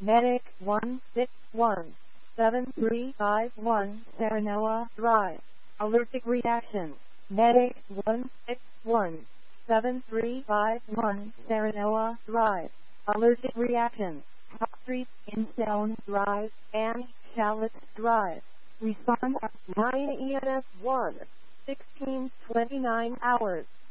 Medic 161, 7351 Serenoa Drive. Allergic reactions. Medic 161, 7351 Serenoa Drive. Allergic reactions. Top Street, Instone Drive, and Charlotte Drive. Respond at 9 ENS 1, 1629 hours.